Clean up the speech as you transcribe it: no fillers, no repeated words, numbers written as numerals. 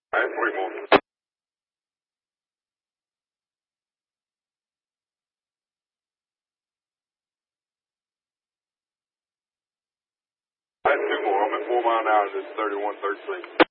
I have 3 more. I have 2 more. I'm at 4 mile an hour. This is 3113.